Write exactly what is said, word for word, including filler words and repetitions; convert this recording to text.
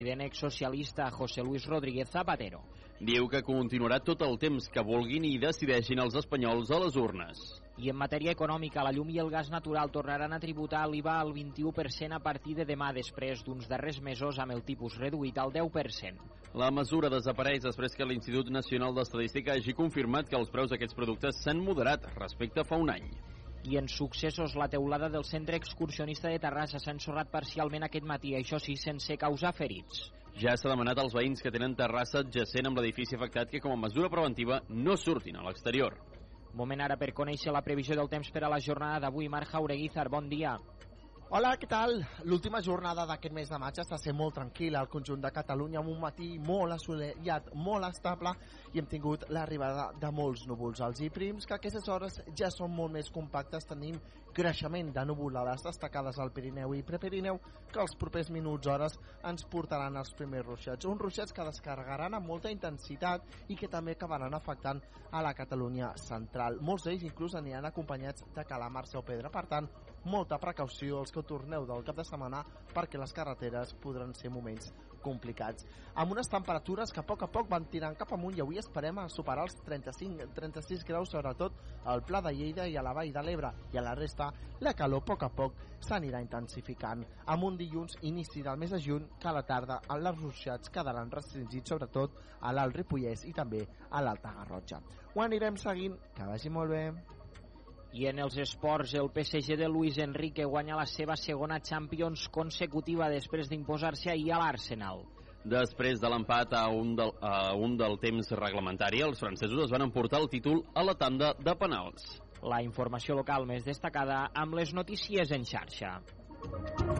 president exsocialista José Luis Rodríguez Zapatero. Diu que continuarà tot el temps que vulguin i decideixin els espanyols a les urnes. I en matèria econòmica, la llum i el gas natural tornaran a tributar l'I V A al vint-i-u per cent a partir de demà, després d'uns darrers mesos amb el tipus reduït al deu per cent. La mesura desapareix després que l'Institut Nacional d'Estadística hagi confirmat que els preus d'aquests productes s'han moderat respecte a fa un any. I en successos, la teulada del centre excursionista de Terrassa s'ha ensorrat parcialment aquest matí, això sí, sense causar ferits. Ja s'ha demanat als veïns que tenen terrassa adjacent amb l'edifici afectat que com a mesura preventiva no surtin a l'exterior. Moment ara per conèixer la previsió del temps per a la jornada d'avui. Marc Jaureguizar, bon dia. Hola, què tal? L'última jornada d'aquest mes de maig està sent molt tranquil·la al conjunt de Catalunya, amb un matí molt assolellat, molt estable, i hem tingut l'arribada de molts núvols alts i prims, que a aquestes hores ja són molt més compactes. Tenim creixement de nuvolades destacades al Pirineu i Prepirineu, que els propers minuts, hores, ens portaran els primers ruixats. Uns ruixats que descarregaran amb molta intensitat i que també acabaran afectant a la Catalunya central. Molts d'ells inclús aniran acompanyats de calamars o pedra. Per tant, molta precaució els que torneu del cap de setmana, perquè les carreteres podran ser moments complicats. Amb unes temperatures que a poc a poc van tirant cap amunt, i avui esperem a superar els trenta-cinc trenta-sis graus, sobretot al Pla de Lleida i a la Vall de l'Ebre, i a la resta la calor a poc a poc s'anirà intensificant. Amb un dilluns, inici del mes de juny, que a la tarda els ruixats quedaran restringits sobretot a l'Alt Ripollès i també a l'Alta Garrotxa. Ho anirem seguint, que vagi molt bé. I en els esports, el P S G de Luis Enrique guanya la seva segona Champions consecutiva després d'imposar-se ahir a l'Arsenal. Després de l'empat a, un del, a un del temps reglamentari, els francesos es van emportar el títol a la tanda de penals. La informació local més destacada amb les notícies en xarxa.